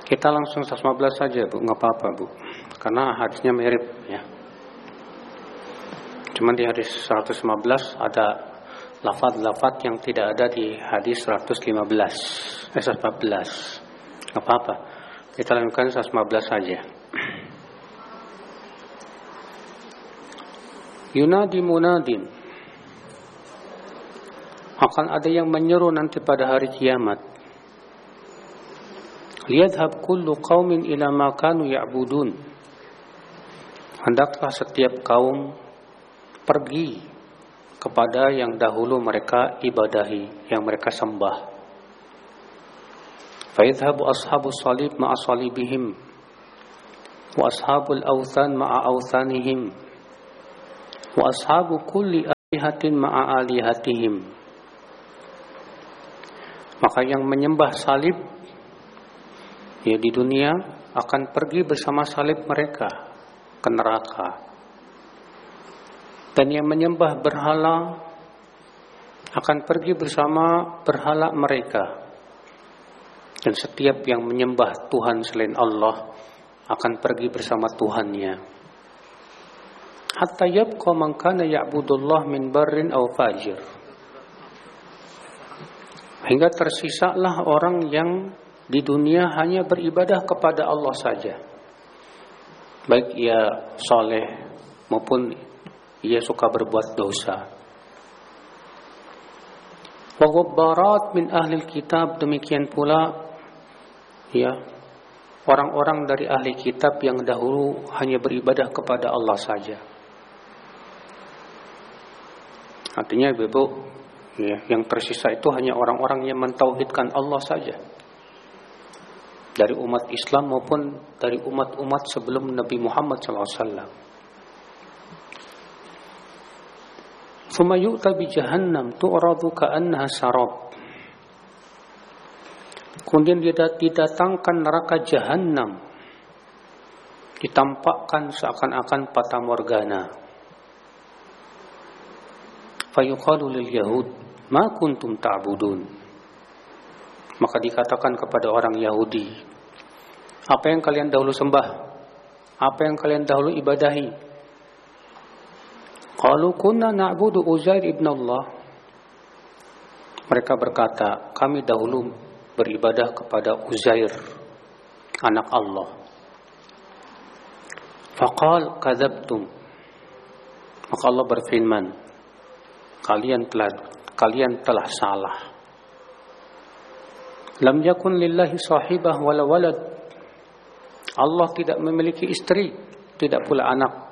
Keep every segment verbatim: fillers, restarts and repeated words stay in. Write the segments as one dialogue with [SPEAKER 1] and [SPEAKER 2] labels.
[SPEAKER 1] Kita langsung seratus lima belas saja, Bu, nggak apa-apa, Bu. Karena hadisnya mirip ya. Cuman di hadis seratus lima belas ada lafaz-lafaz yang tidak ada di hadis seratus lima belas. Eh seratus empat belas. Nggak apa-apa. Kita lakukan seratus lima belas saja. Yunadi munadin. Akan ada yang menyeru nanti pada hari kiamat. Liyadhhab kullu qaumin ila ma kanu ya'budun. Hendaklah setiap kaum pergi kepada yang dahulu mereka ibadahi, yang mereka sembah. Fa yadhhabu ashabus salib ma'a salibihim wa ashabul awthan ma'a awthanihim wa ashabu kulli alihatin ma'a alihatihim. Maka yang menyembah salib ya di dunia akan pergi bersama salib mereka ke neraka. Dan yang menyembah berhala akan pergi bersama berhala mereka. Dan setiap yang menyembah Tuhan selain Allah akan pergi bersama Tuhannya. Hatta yabqa man kana ya'budullah min barrin aw fajir. Hingga tersisalah orang yang di dunia hanya beribadah kepada Allah saja. Baik ia soleh maupun ia suka berbuat dosa. Wa ghubbarat min ahli kitab, demikian pula ya orang-orang dari ahli kitab yang dahulu hanya beribadah kepada Allah saja. Artinya Ibu, ya, yang tersisa itu hanya orang-orang yang mentauhidkan Allah saja. Dari umat Islam maupun dari umat-umat sebelum Nabi Muhammad shallallahu alaihi wasallam. Thumma yu'ta bi jahannam tu'radu ka'annaha sarab. Kemudian didatangkan neraka Jahannam, ditampakkan seakan-akan fata morgana. Fayuqalu lil yahud ma kuntum ta'budun. Maka dikatakan kepada orang Yahudi, apa yang kalian dahulu sembah? Apa yang kalian dahulu ibadahi? Qalu kunna na'budu Uzair ibn Allah. Mereka berkata, kami dahulu beribadah kepada Uzair, anak Allah. Faqal kadzabtum. Maka Allah berfirman, kalian telah kalian telah salah. Lam yakun lillahi sahibah wala walad. Allah tidak memiliki istri, tidak pula anak.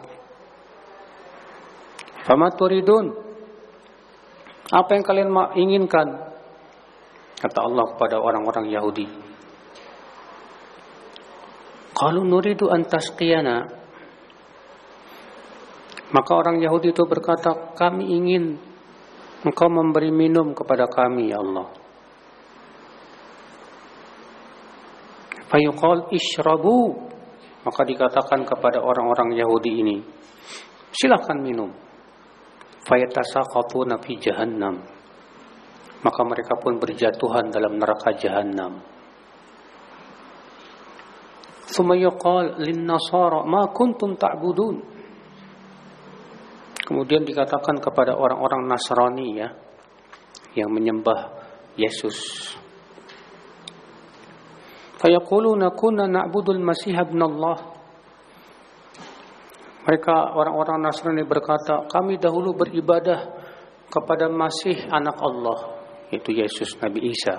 [SPEAKER 1] Fama turidun. Apa yang kalian inginkan? Kata Allah kepada orang-orang Yahudi. Qalu nuridu an tasqiyana. Maka orang Yahudi itu berkata, kami ingin engkau memberi minum kepada kami, ya Allah. Fayuqal ishrabu. Maka dikatakan kepada orang-orang Yahudi ini, silakan minum. Fayatasaqatuna fi jahannam. Maka mereka pun berjatuhan dalam neraka Jahannam. Tsumma yuqal lin-nasara ma kuntum ta'budun. Kemudian dikatakan kepada orang-orang Nasrani ya, yang menyembah Yesus. Fayaquluna kunna na'budul Masih ibn Allah. Mereka orang-orang Nasrani berkata, kami dahulu beribadah kepada Masih anak Allah, yaitu Yesus Nabi Isa.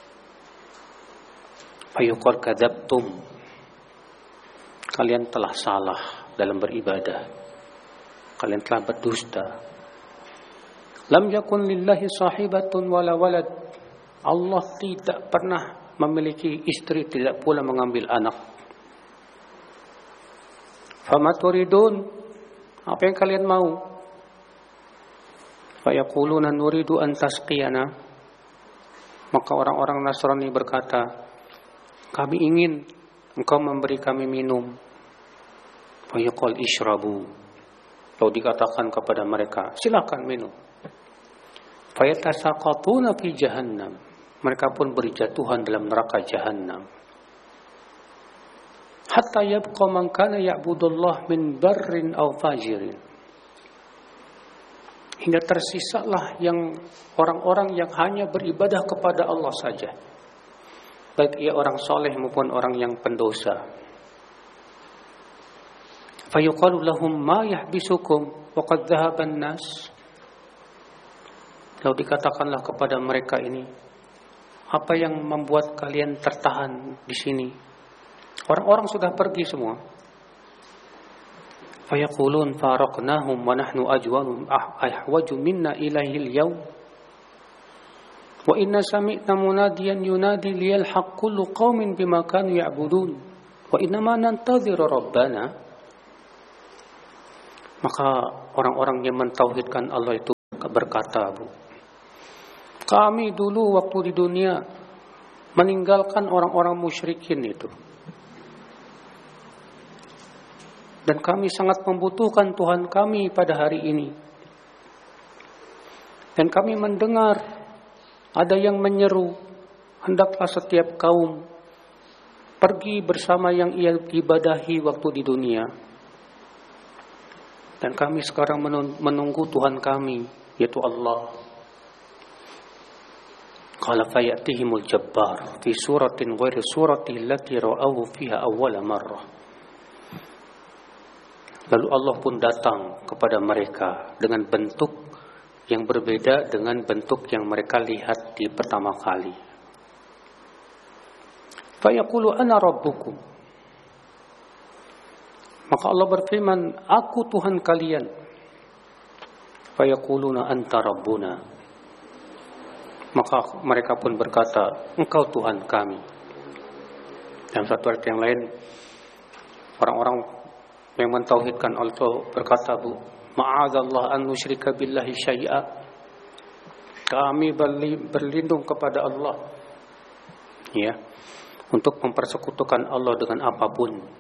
[SPEAKER 1] Fayuqal kadzabtum. Kalian telah salah dalam beribadah. Kalian telah berdusta. Lam yakun lillahi sahibatun wala walad. Allah tidak pernah memiliki istri, tidak pula mengambil anak. Fama turidun. Apa yang kalian mau? Fayaquluna nuridu an tasqiyana. Maka orang-orang Nasrani berkata, kami ingin engkau memberi kami minum. Fayaqul ishrabu. Lalu dikatakan kepada mereka, silakan minum. Fayatasaqatuna fi jahannam. Mereka pun berjatuhan dalam neraka Jahannam. hatta yabqa man kana ya'budullah min barrin aw fajirin. Hingga tersisalah yang orang-orang yang hanya beribadah kepada Allah saja, baik ia orang soleh maupun orang yang pendosa. Fayuqalu lahum ma yahbisukum wa qad dhahaba an-nas. Lalu dikatakanlah kepada mereka ini, apa yang membuat kalian tertahan di sini? Orang-orang sudah pergi semua. Fayaqulun faraqnahum wa nahnu ajwalun ahwaju minna ilaihi al-yawm. Wa inna sami'na munadiyan yunadi liyalhaq kullu qaumin bima kanu ya'budun. Wa inna ma nantadhiru rabbana. Maka orang-orang yang mentauhidkan Allah itu berkata, Bu, kami dulu waktu di dunia meninggalkan orang-orang musyrikin itu. Dan kami sangat membutuhkan Tuhan kami pada hari ini. Dan kami mendengar ada yang menyeru, hendaklah setiap kaum pergi bersama yang ia ibadahi waktu di dunia. Dan kami sekarang menunggu Tuhan kami, yaitu Allah. Qala fayatihimul jabbar fi suratin ghairi surati allati ra'ahu fiha awwala marrah. Lalu Allah pun datang kepada mereka dengan bentuk yang berbeda dengan bentuk yang mereka lihat di pertama kali. Fayaqulu ana rabbukum. Maka Allah berfirman, aku Tuhan kalian. Fayaquluna anta rabbuna. Maka mereka pun berkata, engkau Tuhan kami. Dalam satu ayat yang lain, orang-orang yang mentauhidkan Allah berkata, Bu, ma'adzallah an nusyrika billahi syai'a. Kami berlindung kepada Allah, ya, untuk mempersekutukan Allah dengan apapun.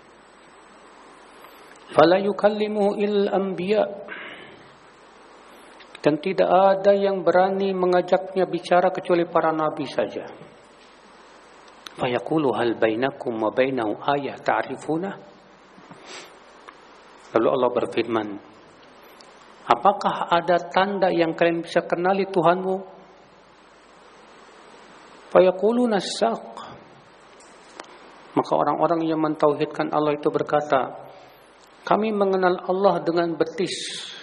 [SPEAKER 1] Fala yukallimuhu il anbiya. Dan tidak ada yang berani mengajaknya bicara kecuali para nabi saja. Fayaqulu hal bainakum wa bainahu ayah ta'rifuna. Lalu Allah berfirman, apakah ada tanda yang kalian bisa kenali Tuhanmu? Fayaquluna as-saq. Maka orang-orang yang mentauhidkan Allah itu berkata, kami mengenal Allah dengan betis.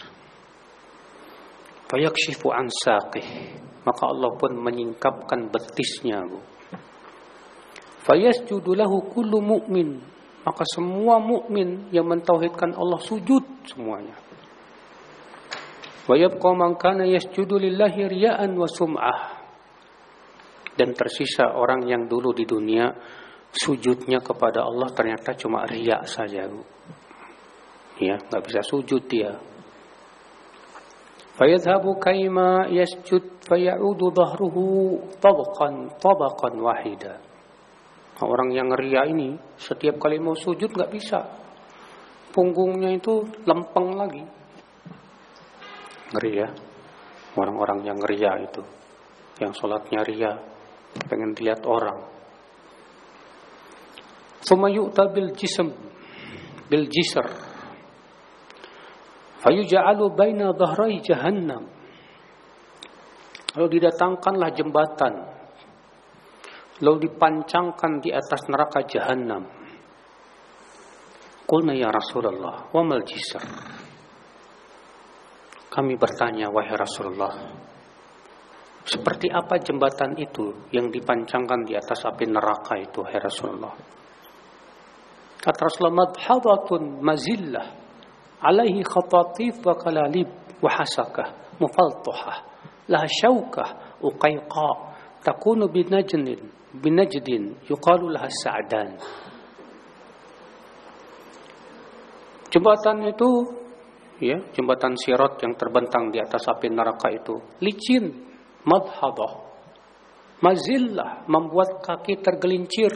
[SPEAKER 1] Fayakshifu an saqih. Maka Allah pun menyingkapkan betisnya. Fayasjudu lahu kullu mu'min. Maka semua mukmin yang mentauhidkan Allah sujud semuanya. Wa yabqa man kana yasjudu lillahi riya'an wa sum'ah. Dan tersisa orang yang dulu di dunia sujudnya kepada Allah ternyata cuma riya saja, Bu. Ya, enggak bisa sujud dia. Fayadhhabu kaima yasjud fayaudu dhahruhu tabaqan tabaqan wahida. Orang yang ria ini setiap kali mau sujud enggak bisa. Punggungnya itu lempeng lagi. Ngeri ya. Orang-orang yang ria itu, yang salatnya ria, pengen dilihat orang. Tsumma yu'ta bil jism bil jisr fayuj'alu baina dhahrai jahannam. Lalu didatangkanlah jembatan, lalu dipancangkan di atas neraka jahannam. Qulna ya Rasulullah, wa mal jisr? Kami bertanya, wahai Rasulullah, seperti apa jembatan itu yang dipancangkan di atas api neraka itu, wahai Rasulullah? Kata Rasulullah, madhadatun mazillah alaihi khatatif wa kalalib wa hasakah mufaltuhah la syaukah uqayqa takunu binajdin binajdin yuqalu laha sa'dan. Jembatan itu, ya, jembatan sirat yang terbentang di atas api neraka itu licin, madhadah, mazillah, membuat kaki tergelincir.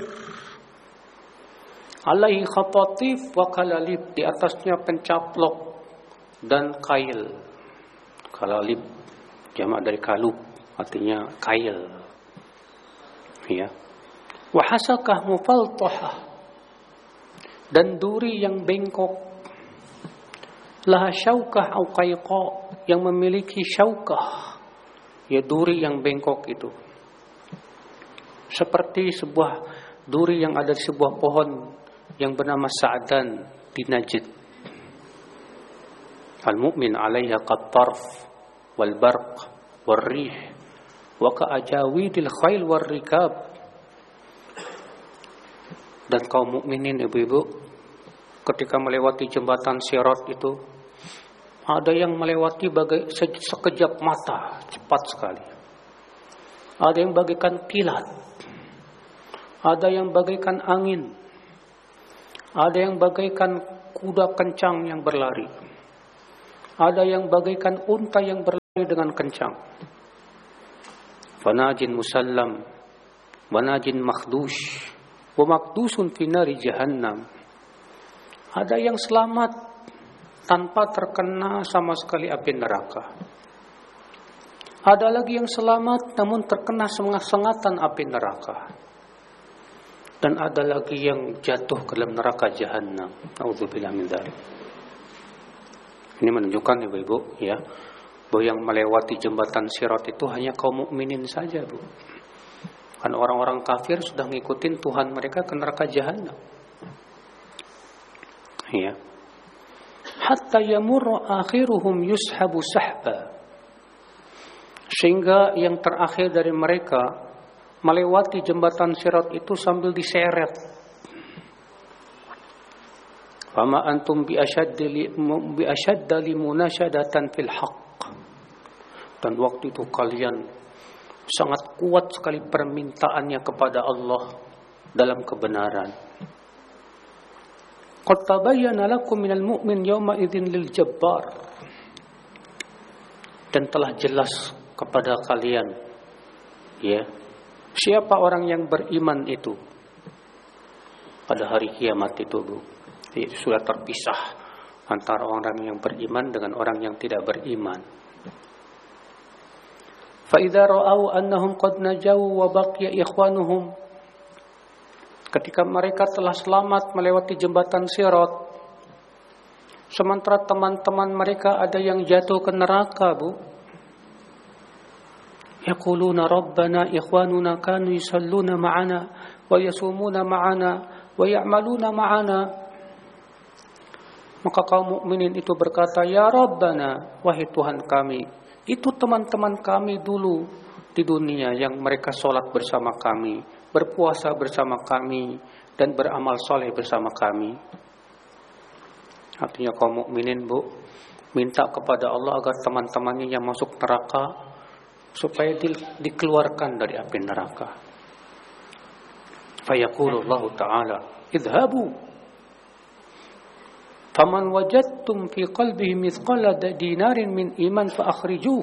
[SPEAKER 1] Alaihi khatatif wa kalalib, di atasnya pencaplok dan kail. Kalalib jamak dari kalub, artinya kail. Ya. Wa hasakah mufaltahah, dan duri yang bengkok. Laha syaukah au qayqa, yang memiliki syaukah, ya duri yang bengkok itu. Seperti sebuah duri yang ada di sebuah pohon yang bernama Sa'dan di Najd. Al-mu'min 'alaiha qat-tarf wal barq wal rih wa ka'ajawidil khail wal rikab. Dan kaum mukminin ibu-ibu ketika melewati jembatan Sirat itu, ada yang melewati bagai sekejap mata, cepat sekali. Ada yang bagaikan kilat. Ada yang bagaikan angin. Ada yang bagaikan kuda kencang yang berlari. Ada yang bagaikan unta yang berlari dengan kencang. Fanajin musallam, wanajin makhdush, wa makdusun fi nari jahannam. Ada yang selamat tanpa terkena sama sekali api neraka. Ada lagi yang selamat namun terkena sengat-sengatan api neraka. Dan ada lagi yang jatuh ke dalam neraka jahannam. Nauzubillah min dzalik. Ini menunjukkan ibu-ibu ya, bahwa yang melewati jembatan Sirat itu hanya kaum mukminin saja, Bu. Kan orang-orang kafir sudah ngikutin Tuhan mereka ke neraka jahannam. Ya. Hatta yamurru akhiruhum yushabu sahba. Sehingga yang terakhir dari mereka melewati jembatan Sirat itu sambil diseret. Fama antum bi ashaddi bi ashadda limunashadatan fil haqq. Dan waktu itu kalian sangat kuat sekali permintaannya kepada Allah dalam kebenaran. Qad tabayyana lakum minal mu'min yawma idzin lil jabbar. Dan telah jelas kepada kalian ya, siapa orang yang beriman itu pada hari kiamat itu, Bu. Jadi sudah terpisah antara orang yang beriman dengan orang yang tidak beriman. Fa idza ra'au annahum qad najaw wa baqiya ikhwanuhum, ketika mereka telah selamat melewati jembatan Sirat, sementara teman-teman mereka ada yang jatuh ke neraka, Bu. Yaquluna rabbana ikhwanuna kanu yusalluna ma'ana wa yasumuna ma'ana wa ya'maluna ma'ana. Maka kaum mukminin itu berkata, ya Rabbana, wahai Tuhan kami, itu teman-teman kami dulu di dunia yang mereka sholat bersama kami, berpuasa bersama kami, dan beramal soleh bersama kami. Artinya kaum mukminin, Bu, minta kepada Allah agar teman-temannya yang masuk neraka supaya di, dikeluarkan dari api neraka. Fayaqulullahu ta'ala, idhabu faman wajadtum fi qalbihi mithqala dinarin min iman fa akhrijuh.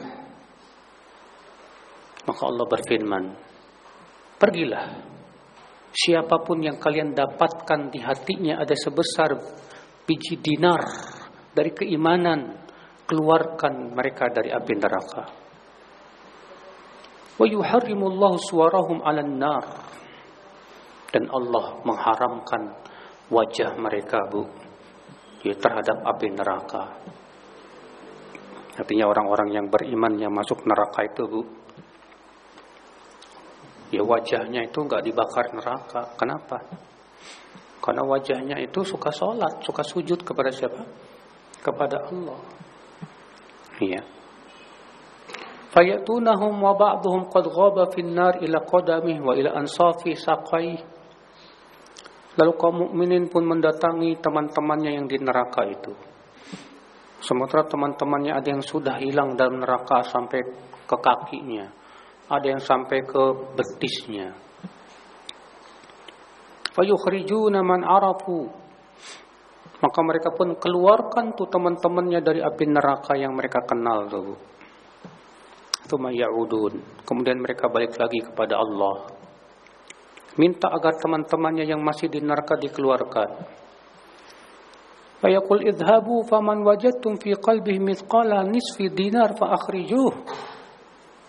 [SPEAKER 1] Maka Allah berfirman, pergilah, siapapun yang kalian dapatkan di hatinya ada sebesar biji dinar dari keimanan, keluarkan mereka dari api neraka. Wa yuharrimullahu suwarahum 'alan nar. Dan Allah mengharamkan wajah mereka, Bu, ya, terhadap api neraka. Artinya orang-orang yang beriman yang masuk neraka itu, Bu, ya wajahnya itu enggak dibakar neraka. Kenapa? Karena wajahnya itu suka sholat, suka sujud kepada siapa? Kepada Allah. Iya. Fayatunahum wa ba'duhum qad ghaba fin nar ila qadamihi wa ila ansafi saqai. Lalu kaum mukminin pun mendatangi teman-temannya yang di neraka itu. Sementara teman-temannya ada yang sudah hilang dalam neraka sampai ke kakinya, ada yang sampai ke betisnya. Fayukhrijuna man arafu. Maka mereka pun keluarkan tuh teman-temannya dari api neraka yang mereka kenal tuh. Tsumma ya'udun. Kemudian mereka balik lagi kepada Allah, minta agar teman-temannya yang masih di neraka dikeluarkan. Fayaqul idhabu faman wajadtum fi qalbihi mithqala nisfi dinar fa akhrijuh.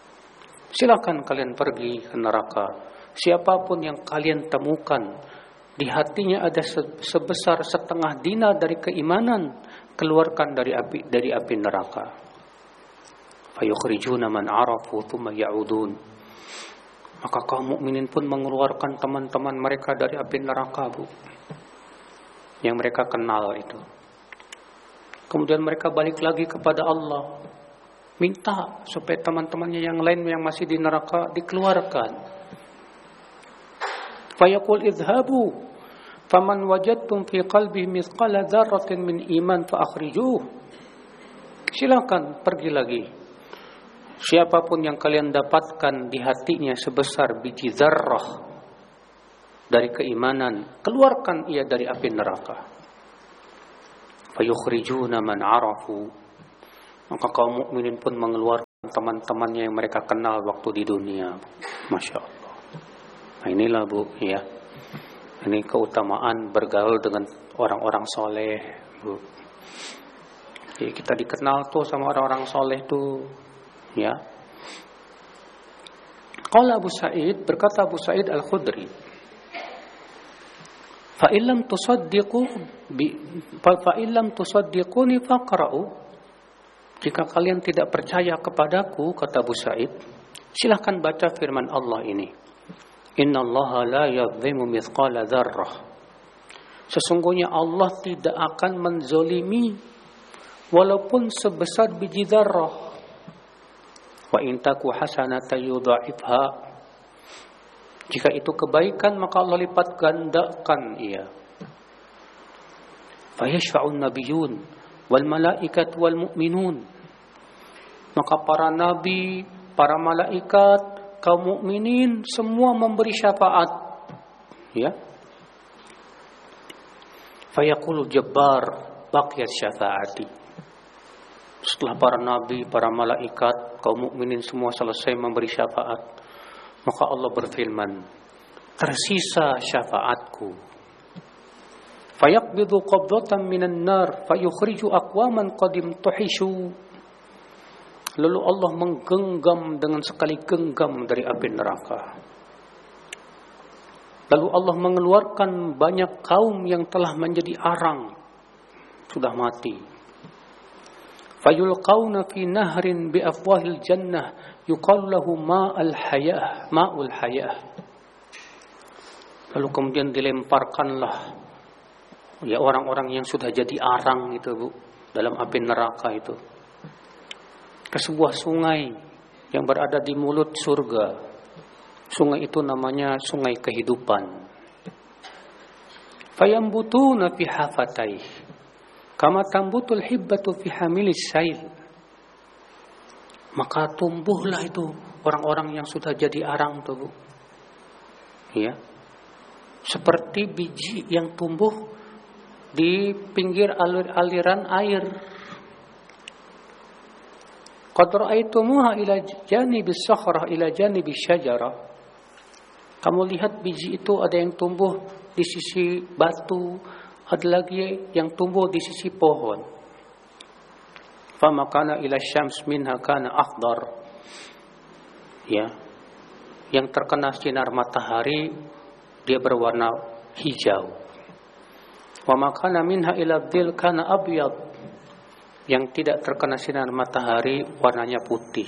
[SPEAKER 1] Silakan kalian pergi ke neraka. Siapapun yang kalian temukan di hatinya ada sebesar setengah dinar dari keimanan, keluarkan dari api dari api neraka. Fayukhrijuna man arafu thumma ya'udun. Maka kaum mukminin pun mengeluarkan teman-teman mereka dari api neraka, Bu. Yang mereka kenal itu. Kemudian mereka balik lagi kepada Allah, minta supaya teman-temannya yang lain yang masih di neraka dikeluarkan. Fayaqul idhabu faman wajadtum fi qalbihi mithqala dzarratin min iman fa akhrijuh. Silakan pergi lagi. Siapapun yang kalian dapatkan di hatinya sebesar biji zarrah dari keimanan, keluarkan ia dari api neraka. Fayukhrijuna man arafu. Maka kaum mukminin pun mengeluarkan teman-temannya yang mereka kenal waktu di dunia. Masya Allah. Nah inilah, Bu, ya. Ini keutamaan bergaul dengan orang-orang soleh, Bu. Jadi kita dikenal tuh sama orang-orang soleh tuh, ya. Qala Abu Sa'id, berkata Abu Sa'id Al-Khudri, fa illam tusaddiqu bi fa illam tusaddiquni faqra'u. Jika kalian tidak percaya kepadaku, kata Abu Sa'id, silahkan baca firman Allah ini. Innallaha la yadhlimu mithqala dzarrah. Sesungguhnya Allah tidak akan menzolimi walaupun sebesar biji dzarrah. Wa in taku hasanatan yudha'ifha. Jika itu kebaikan maka Allah lipat gandakan ia. Fa yashfa'un nabiyyun wal malaikat wal mu'minun. Maka para nabi, para malaikat, kaum mukminin semua memberi syafaat, ya. Fayaqulu jabbar baqiyat syafaati. Setelah para nabi, para malaikat, kaum mukminin semua selesai memberi syafaat, maka Allah berfirman, tersisa syafaatku. Fayaqbidu qabdatan minan nar fayukhriju aqwaman qadim tuhishu. Lalu Allah menggenggam dengan sekali genggam dari api neraka. Lalu Allah mengeluarkan banyak kaum yang telah menjadi arang, sudah mati. Fayulqauna fi nahrin bi afwahil jannah yuqalu lahu ma'al hayah, ma'ul hayah. Lalu kemudian dilemparkanlah ya orang-orang yang sudah jadi arang itu, Bu, dalam api neraka itu, ke sebuah sungai yang berada di mulut surga. Sungai itu namanya sungai kehidupan. Fayambutuna fi hafatayh kama tambutul hibbatu fi hamilis sail. Maka tumbuhlah itu orang-orang yang sudah jadi arang itu, Bu. Ya. Seperti biji yang tumbuh di pinggir aliran air. Qad ra'aitumuha ila janibis sakhrah ila janibis syajarah. Kamu lihat biji itu ada yang tumbuh di sisi batu, ada lagi yang tumbuh di sisi pohon. Fama kana ila syams minha kana akhdar. Ya. Yang terkena sinar matahari dia berwarna hijau. Wa ma kana minha ila dhil kana abyad. Yang tidak terkena sinar matahari warnanya putih.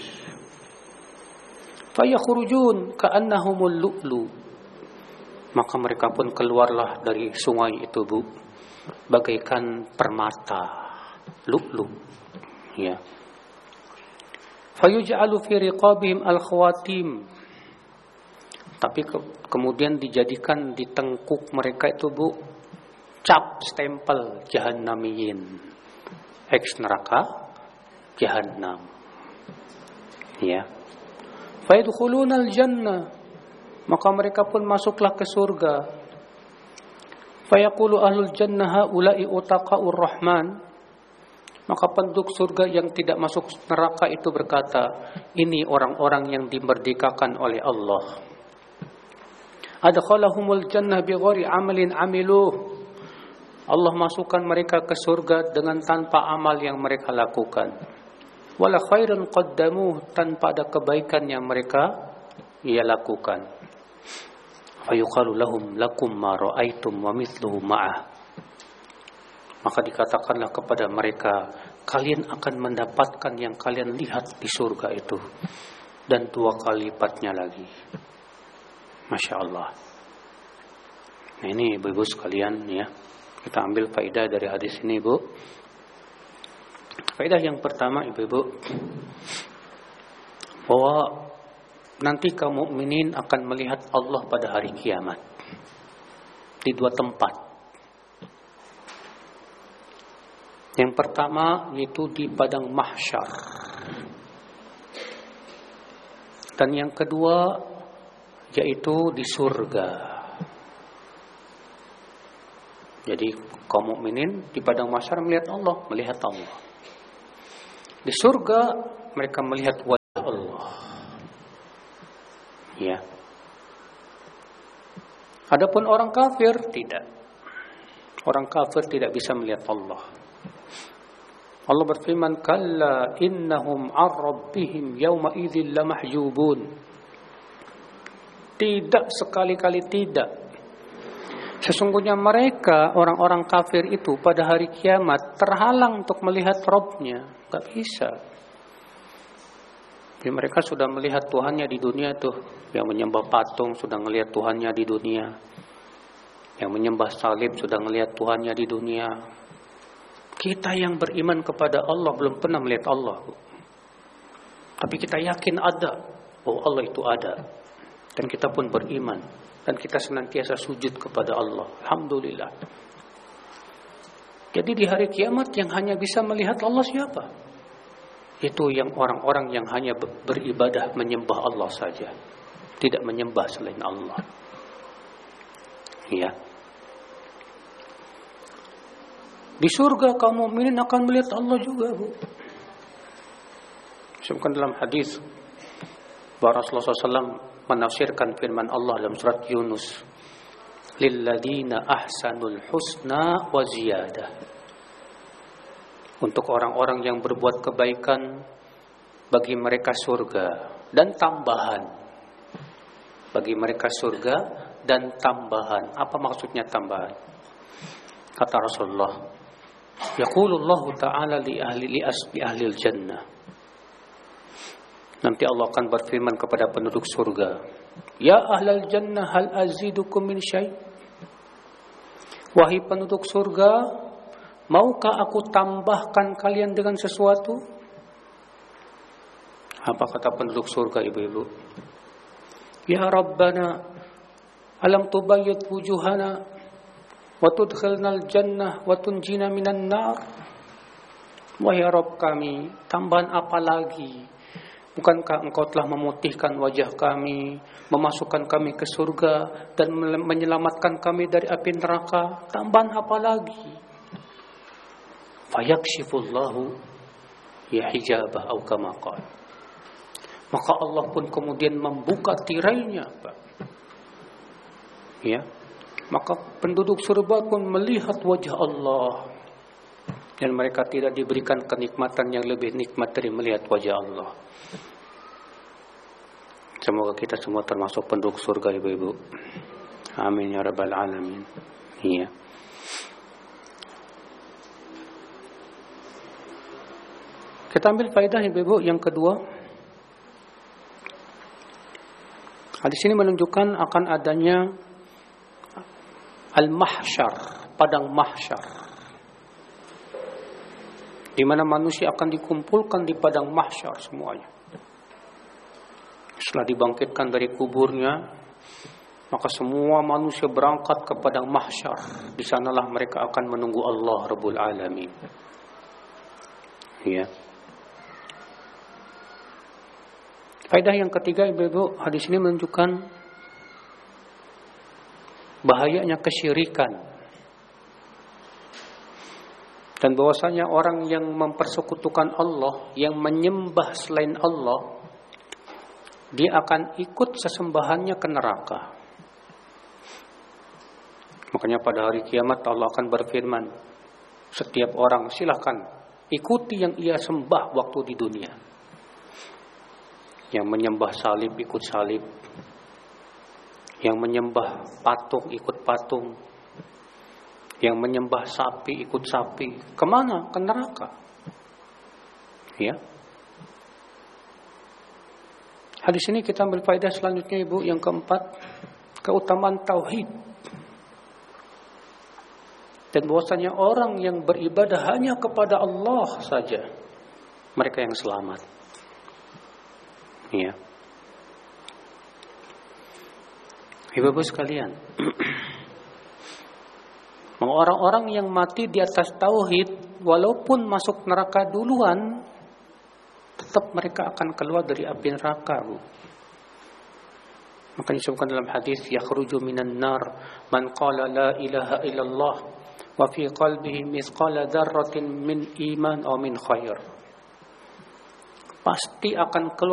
[SPEAKER 1] Fayakhurujun ka'annahumul lu'lu. Maka mereka pun keluarlah dari sungai itu, Bu, bagaikan permata, lu'lu, ya. Fayuj'alu fi riqabihim al-khawatim. Tapi ke- kemudian dijadikan di tengkuk mereka itu, Bu, cap stempel jahannamiyin. Eks neraka jahannam, ya. Fa yadkhulunal jannah, maka mereka pun masuklah ke surga. Fa yaqulu ahlul jannah haula'i utaqa'ur rahman. Maka penduduk surga yang tidak masuk neraka itu berkata, ini orang-orang yang dimerdekakan oleh Allah. Adkhalahumul jannah bighairi amalin amiluh. Allah masukkan mereka ke surga dengan tanpa amal yang mereka lakukan. Wala khairan qaddamuh, tanpa ada kebaikan yang mereka ia lakukan. Fayuqalu lahum lakum ma ra'aitum wa mithluhu ma'ah. Maka dikatakanlah kepada mereka, kalian akan mendapatkan yang kalian lihat di surga itu, dan dua kali lipatnya lagi. Masya Allah. Nah ini ibu-ibu sekalian ya, kita ambil faedah dari hadis ini, Bu. Faedah yang pertama, ibu-ibu, bahwa nanti kaum mukminin akan melihat Allah pada hari kiamat di dua tempat. Yang pertama yaitu di padang mahsyar, dan yang kedua yaitu di surga. Jadi kaum mukminin di padang mahsyar melihat Allah, melihat Allah. Di surga mereka melihat wajah Allah. Ya. Adapun orang kafir tidak. Orang kafir tidak bisa melihat Allah. Allah berfirman, "Kalla innahum 'an rabbihim yawma idzil lamahjubun." Tidak, sekali-kali tidak. Sesungguhnya mereka, orang-orang kafir itu pada hari kiamat terhalang untuk melihat Rabb-nya. Gak bisa. Jadi mereka sudah melihat Tuhannya di dunia tuh. Yang menyembah patung sudah melihat Tuhannya di dunia. Yang menyembah salib sudah melihat Tuhannya di dunia. Kita yang beriman kepada Allah belum pernah melihat Allah. Tapi kita yakin ada. Oh, Allah itu ada. Dan kita pun beriman. Dan kita senantiasa sujud kepada Allah. Alhamdulillah. Jadi di hari kiamat yang hanya bisa melihat Allah siapa? Itu yang orang-orang yang hanya beribadah menyembah Allah saja. Tidak menyembah selain Allah. Ya. Di surga kaum mukminin akan melihat Allah juga, Bu. Sebutkan dalam hadis bahwa Rasulullah shallallahu alaihi wasallam menafsirkan firman Allah dalam surat Yunus, lilladzina ahsanul husna wa ziyadah. Untuk orang-orang yang berbuat kebaikan, bagi mereka surga dan tambahan. Bagi mereka surga dan tambahan. Apa maksudnya tambahan? Kata Rasulullah, yaqulullahu ta'ala li ahli li asbi ahli jannah. Nanti Allah akan berfirman kepada penduduk surga, ya ahlal jannah hal azidukum min syai'. Wahai penduduk surga, maukah aku tambahkan kalian dengan sesuatu? Apa kata penduduk surga, ibu-ibu? Ya Rabbana, alam tubayyid wujuhana wa tudkhilnal jannah wa tunjina minan nar. Wahai Rabb kami, tambahan apa lagi? Bukankah engkau telah memutihkan wajah kami, memasukkan kami ke surga, dan menyelamatkan kami dari api neraka? Tambahan apa lagi? Fayakshifullahu ya hijabah au kama qala. Maka Allah pun kemudian membuka tirainya, Pak. Ya. Maka penduduk surga pun melihat wajah Allah, dan mereka tidak diberikan kenikmatan yang lebih nikmat dari melihat wajah Allah. Semoga kita semua termasuk penduduk surga, ibu-ibu. Amin ya rabbal alamin. Iya. Kita ambil faedah, ibu-ibu, yang kedua. Hadis ini menunjukkan akan adanya al-mahsyar, padang mahsyar, di mana manusia akan dikumpulkan di padang mahsyar semuanya. Setelah dibangkitkan dari kuburnya, maka semua manusia berangkat ke padang mahsyar. Di sanalah mereka akan menunggu Allah Rabbul Alamin. Ya. Faedah yang ketiga, ibu-ibu, hadis ini menunjukkan bahayanya kesyirikan, dan bahwasanya orang yang mempersekutukan Allah, yang menyembah selain Allah, dia akan ikut sesembahannya ke neraka. Makanya pada hari kiamat Allah akan berfirman, setiap orang silakan ikuti yang ia sembah waktu di dunia. Yang menyembah salib ikut salib, Yang menyembah patung ikut patung, yang menyembah sapi ikut sapi, kemana? Ke neraka. Ya. Hadis ini kita ambil faedah selanjutnya, Ibu, yang keempat, keutamaan tauhid. Dan bahwasanya orang yang beribadah hanya kepada Allah saja, mereka yang selamat. Ya. Ibu-ibu sekalian, orang-orang yang mati di atas tauhid, walaupun masuk neraka duluan, tetap mereka akan keluar dari api neraka, Bu. Maka disebutkan dalam hadis, yakhruju minan nar man qala la ilaha illallah wa fi qalbihi mithqala dzarratin min iman aw min khair. Pasti akan keluar